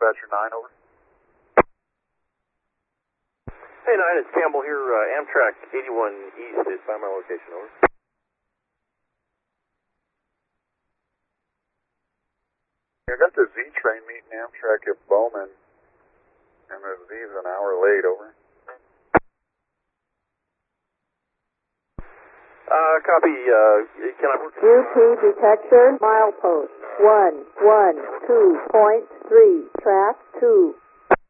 Dispatcher 9, over. Hey, 9, it's Campbell here, Amtrak 81 East, find my location, over. I got the Z train meeting Amtrak at Bowman, and the Z's an hour late, over. Copy, can I work? UT detection, milepost 112.3, track 2.